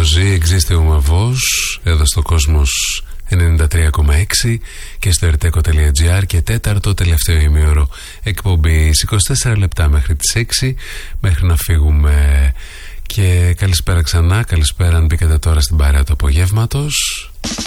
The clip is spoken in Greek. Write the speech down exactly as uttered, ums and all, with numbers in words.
Ζει Existe uma Voz εδώ στο Κόσμος ενενήντα τρία κόμμα έξι και στο ερτέκο τελεία τζι άρ και τέταρτο τελευταίο ημίωρο εκπομπής είκοσι τέσσερα λεπτά μέχρι τις έξι, μέχρι να φύγουμε. Και καλησπέρα ξανά, καλησπέρα αν μπήκατε τώρα στην παρέα του απογεύματος.